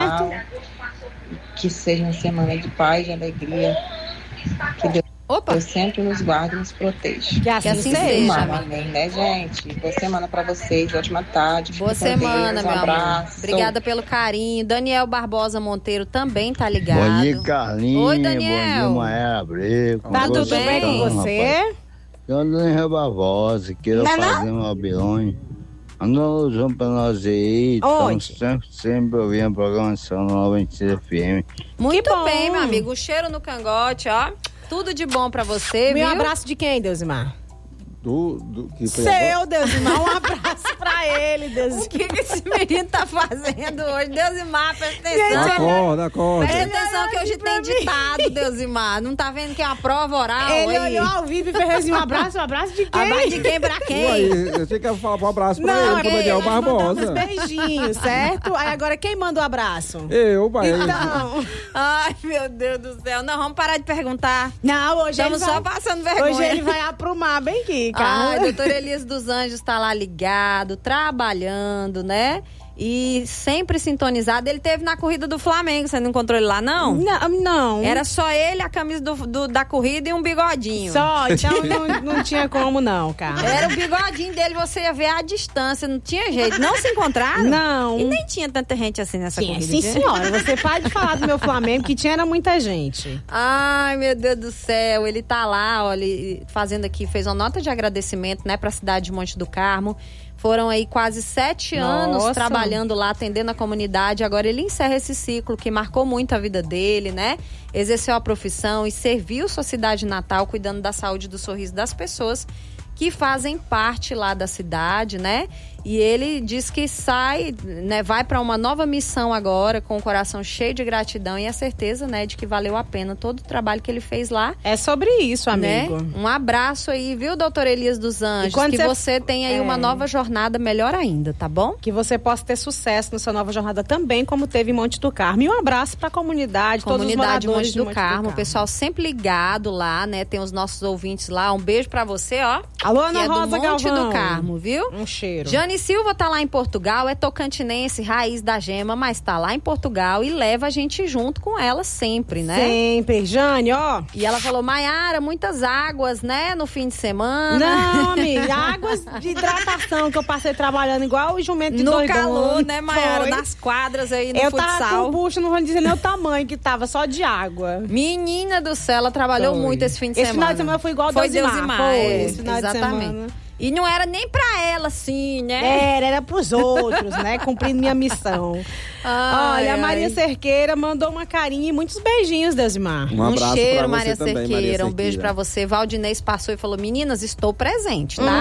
Natal. Que seja uma semana de paz, de alegria. Que Deus sempre nos guarde e nos proteja. Que assim seja. Amém, né, gente? Boa semana pra vocês, ótima tarde. Boa semana, meu amor. Obrigada pelo carinho. Daniel Barbosa Monteiro também tá ligado. Bom dia, Carlinhos. Oi, Daniel. Bom dia, Maera Abreu. Tá tudo bem com você? Eu ando em Rio Barbosa, quero fazer um Babilônia. Andou usando pra nós aí. Onde? Sempre ouvindo a programação no 96 FM. Muito bem, meu amigo. O cheiro no cangote, ó. Tudo de bom pra você, viu? Meu abraço de quem, Deusimar? Seu, Deusimar, um abraço pra ele, Deusimar. O que esse menino tá fazendo hoje? Deusimar, presta atenção. Acorda. Presta atenção que hoje tem ditado, Deusimar. Não tá vendo que é uma prova oral? Ele olhou ao vivo e fez assim, um abraço de quem? Abraço de quem pra quem? Ué, eu tinha que falar um abraço pra ele, pro Daniel Barbosa. Beijinhos, certo? Aí agora quem manda o abraço? Eu, pai. Então. Ai, meu Deus do céu. Não, vamos parar de perguntar. Não, hoje estamos só passando vergonha. Hoje ele vai aprumar bem aqui, cara. Ai, doutor Elias dos Anjos tá lá ligado, trabalhando, né? E sempre sintonizado. Ele teve na corrida do Flamengo, você não encontrou ele lá, não? Não. Era só ele, a camisa da corrida e um bigodinho. Só, então não tinha como não, cara. Era o bigodinho dele, você ia ver à distância, não tinha jeito. Não se encontraram? Não. E nem tinha tanta gente assim nessa corrida. Sim, senhora, você pode falar do meu Flamengo, que tinha era muita gente. Ai, meu Deus do céu, ele tá lá, olha, fazendo aqui, fez uma nota de agradecimento, né, pra cidade de Monte do Carmo. Foram aí quase 7 anos trabalhando lá, atendendo a comunidade. Agora ele encerra esse ciclo que marcou muito a vida dele, né? Exerceu a profissão e serviu sua cidade natal, cuidando da saúde e do sorriso das pessoas que fazem parte lá da cidade, né? E ele diz que sai, né, vai para uma nova missão agora, com o coração cheio de gratidão e a certeza, né, de que valeu a pena todo o trabalho que ele fez lá. É sobre isso, amigo. Né? Um abraço aí, viu, doutor Elias dos Anjos? Que você tenha aí uma nova jornada melhor ainda, tá bom? Que você possa ter sucesso na sua nova jornada também, como teve em Monte do Carmo. E um abraço para a comunidade, todos os moradores de Monte do Carmo. O pessoal sempre ligado lá, né? Tem os nossos ouvintes lá. Um beijo para você, ó. Alô, Ana Rosa do Monte Galvão. do Carmo, viu? Um cheiro. Jane Silva tá lá em Portugal, é tocantinense, raiz da gema, mas tá lá em Portugal e leva a gente junto com ela sempre, né? Sempre, Jane, ó. E ela falou, Maiara, muitas águas, né, no fim de semana. Não, amiga, águas de hidratação que eu passei trabalhando igual o jumento de doidão. No calor, né, Maiara, nas quadras aí no futsal. Eu tava com bucho, não vou dizer nem o tamanho que tava, só de água. Menina do céu, ela trabalhou muito esse fim de semana. Esse final de semana foi igual Deusimar. Esse final de semana. E não era nem pra ela, assim, né? Era pros outros, né? Cumprindo minha missão. Olha, a Maria Cerqueira mandou uma carinha e muitos beijinhos, Deusimar. Um abraço cheiro, pra Maria Cerqueira. Um beijo pra você. Valdinês passou e falou, meninas, estou presente, tá?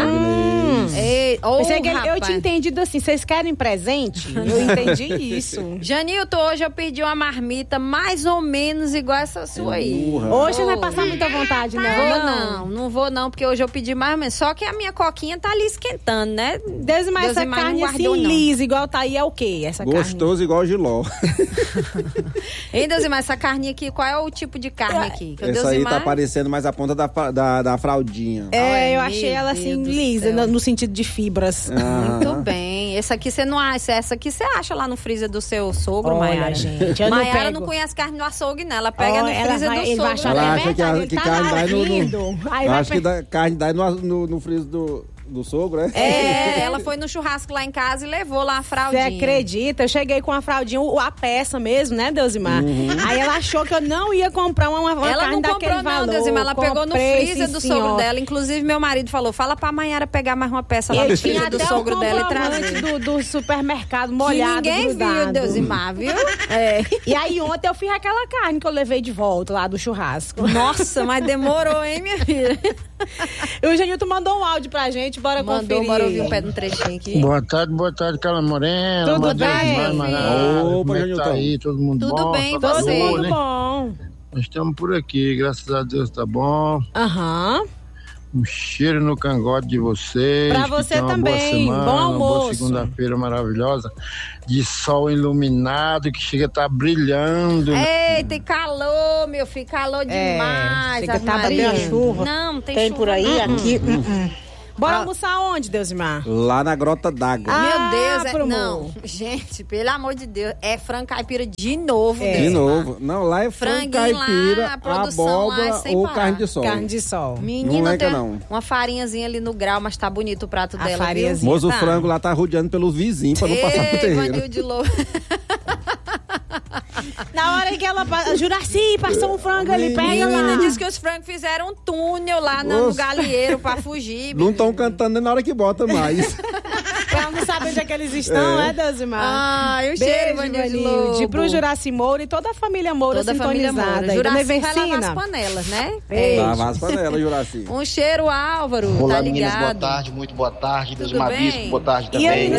Eu tinha entendido assim, vocês querem presente? Eu entendi isso. Janilton, hoje eu pedi uma marmita mais ou menos igual essa sua aí. Hoje não vai passar muita vontade, Não vou não, porque hoje eu pedi mais ou menos. Só que a minha coquinha tá ali esquentando, né? Deusimar, essa carne assim, lisa, igual tá aí, é o quê? Essa gostoso igual giló. Hein, Deusimar, essa carninha aqui, qual é o tipo de carne aqui? Que essa aí tá parecendo mais a ponta da fraldinha. Eu achei ela assim, lisa, no sentido de fibras. Muito bem. Essa aqui você não acha, essa aqui você acha lá no freezer do seu sogro, Maiara? Gente, Maiara não conhece carne do açougue, né? Ela pega no freezer do sogro. Ela acha que carne dá no... Acho que carne dá no freezer do sogro, é? Ela foi no churrasco lá em casa e levou lá a fraldinha. Você acredita? Eu cheguei com a fraldinha, a peça mesmo, né, Deusimar? Aí ela achou que eu não ia comprar uma carne daquele valor. Ela não comprou não, Deusimar. Ela pegou no freezer do sogro dela. Inclusive, meu marido falou, fala pra Maiara pegar mais uma peça lá no freezer do sogro dela e trazer. Do supermercado molhado, que ninguém viu, Deusimar, viu? E aí ontem eu fiz aquela carne que eu levei de volta lá do churrasco. Nossa, mas demorou, hein, minha filha? O Janilton mandou um áudio pra gente, bora conferir. Bora ouvir um pé no trechinho aqui. Boa tarde, Carla Morena. Tudo bem? Como é que tá aí? Todo mundo bom? Tudo bem, tá você? bom, Tudo bom. Nós estamos por aqui, graças a Deus tá bom. Um cheiro no cangote de vocês. Pra você também. Boa semana, bom almoço. Uma boa segunda-feira maravilhosa. De sol iluminado, que chega a estar brilhando. Tem calor, meu filho. Calor demais. Chega a batendo a chuva. Não tem chuva. Tem por aí, aqui. Bora almoçar onde, Deusimar? Lá na Grota d'Água. Meu Deus, não. Gente, pelo amor de Deus, é frango caipira de novo, De novo. Não, lá é frango caipira, abóbora ou carne de sol. Carne de sol. Menina, tem uma farinhazinha ali no grau, mas tá bonito o prato dela, viu? Mas o frango lá tá rodeando pelos vizinhos pra não passar pro terreiro. De louco. Na hora que ela Juraci, passou um frango ali, pega lá. Menina disse que os frangos fizeram um túnel lá no galinheiro pra fugir. Não estão cantando nem na hora que bota mais. Ela não sabe onde é que eles estão, né, Deusimar? Eu cheiro, Vanilde. Pro Juraci Moura e toda a família Moura sintonizada. Juraci vai lavar as panelas, né? Lavar as panelas, Juraci. Um cheiro, Álvaro. Olá, tá meninas, ligado? boa tarde, muito boa tarde. Deusimar bem? Bispo, boa tarde também. E aí,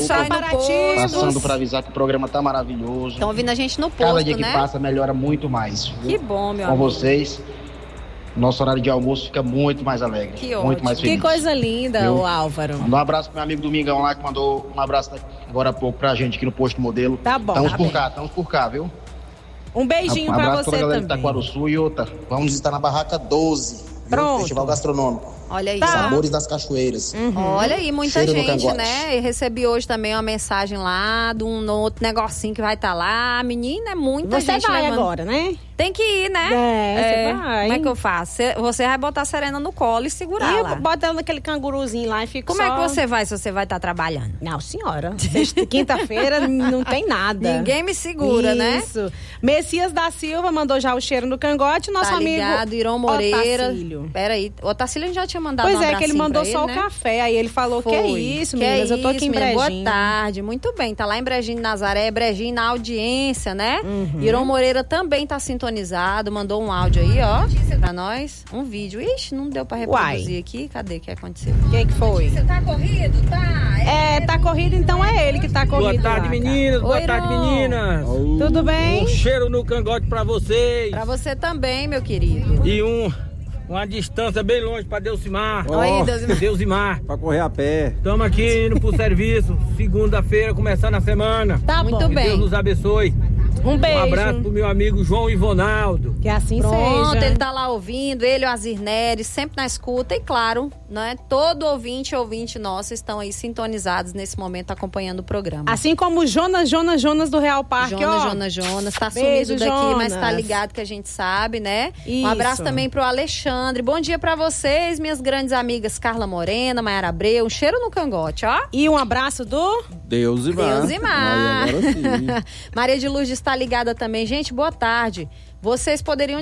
passando para avisar que o programa tá maravilhoso. Estão ouvindo a gente no posto, Cada dia que né? passa melhora muito mais. Viu? Que bom, meu Com amor. vocês, nosso horário de almoço fica muito mais alegre. Que muito ótimo. mais feliz. Que coisa linda, o Álvaro. Manda um abraço pro meu amigo Domingão lá, que mandou um abraço agora há pouco pra gente aqui no Posto Modelo. Tá bom. Estamos por cá, viu? Um beijinho pra você pra galera também. de Itaquaruçu e outra. Vamos estar na Barraca 12. Pronto. Festival Gastronômico. Olha aí. Sabores das Cachoeiras. Olha aí, muita Cheiro no gente, cangote. né? E recebi hoje também uma mensagem lá de um outro negocinho que vai estar lá. Menina, é muita gente Você vai levando. agora, né? Tem que ir, né? Você vai. Como é que eu faço? Você vai botar a Serena no colo e segurar lá. Bota ela naquele canguruzinho lá e fica Como é que você vai se você vai estar trabalhando? Não, senhora. Quinta-feira não tem nada. Ninguém me segura, né? Isso. Messias da Silva mandou já o cheiro no cangote. Nosso Tá ligado, amigo Irão Moreira. Otacílio. Peraí, o Otacílio a gente já tinha mandado Pois um é, que ele mandou pra só ele, o né? café. Aí ele falou, Foi. que é isso, Que meninas? é Eu tô aqui em menina? Brejinho. Boa tarde, muito bem. Tá lá em Brejinho, Nazaré, Brejinho na audiência, né? Irão Moreira também tá sintonizado, mandou um áudio aí, ó, pra nós. Um vídeo. Ixi, não deu pra reproduzir aqui. Cadê o que aconteceu? O que foi? Você tá corrido? Tá. Tá corrido, então é ele que tá corrido. Boa tarde, lá, meninas. Boa tarde, meninas. Tudo bem? Um cheiro no cangote pra vocês. Pra você também, meu querido. E uma distância bem longe pra Deusimar. Oi, Deusimar. Deusimar. Pra correr a pé. Estamos aqui indo pro serviço. Segunda-feira, começando a semana. Tá Muito bom. bem. Deus nos abençoe. Um beijo. Um abraço pro meu amigo João Ivonaldo. Que assim Pronto, seja. ele tá lá ouvindo, ele e o Azir Neres, sempre na escuta. E claro, né, todo ouvinte nosso estão aí sintonizados nesse momento acompanhando o programa. Assim como o Jonas do Real Parque, Jonas, tá Beijo, sumido daqui, mas tá Jonas. ligado que a gente sabe, né? Isso. Um abraço também pro Alexandre. Bom dia pra vocês, minhas grandes amigas Carla Morena, Maiara Abreu. Um cheiro no cangote, ó. E um abraço do... Deusimar. Deusimar. Aí, agora sim. Maria de Lourdes está ligada também. Gente, boa tarde. Vocês poderiam...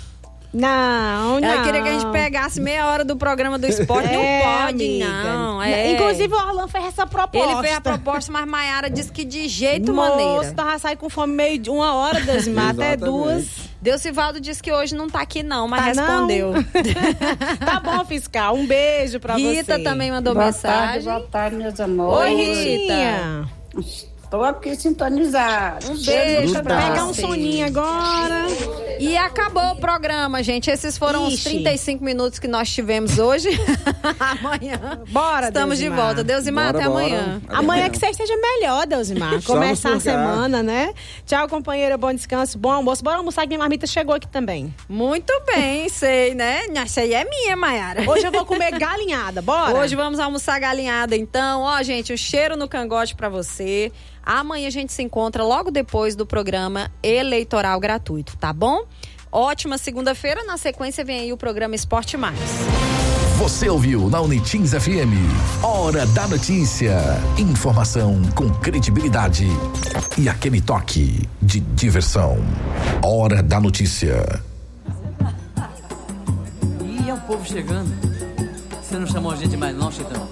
Não. Ela queria que a gente pegasse meia hora do programa do esporte. Não pode, amiga. não. Inclusive, o Orlando fez essa proposta. Ele fez a proposta, mas Maiara disse que de jeito Moço, maneira. tava saindo com fome meio de 1 hora, Deusimar, até 2. Deusivaldo disse que hoje não tá aqui não, mas Tá respondeu. Não? Tá bom, fiscal. Um beijo pra você. Rita também mandou Boa mensagem. Boa tarde, meus amores. Oi, Rita. Estou aqui sintonizada. Um beijo pra Pegar um você. soninho agora. E acabou o programa, gente. Esses foram os 35 minutos que nós tivemos hoje. Amanhã Bora, estamos Deusimar. de volta. Deusimar, até amanhã. Amanhã que você esteja melhor, Deusimar. Começar a semana, né? Tchau, companheira. Bom descanso, bom almoço. Bora almoçar que minha marmita chegou aqui também. Muito bem, sei, né? Essa aí é minha, Maiara. Hoje eu vou comer galinhada, bora? Hoje vamos almoçar galinhada, então. Ó, gente, o cheiro no cangote pra você. Amanhã a gente se encontra logo depois do programa eleitoral gratuito, tá bom? Ótima segunda-feira. Na sequência vem aí o programa Esporte Mais. Você ouviu na Unitins FM. Hora da Notícia. Informação com credibilidade e aquele toque de diversão. Hora da Notícia. Ih, é o povo chegando. Você não chamou a gente mais não, Chitão?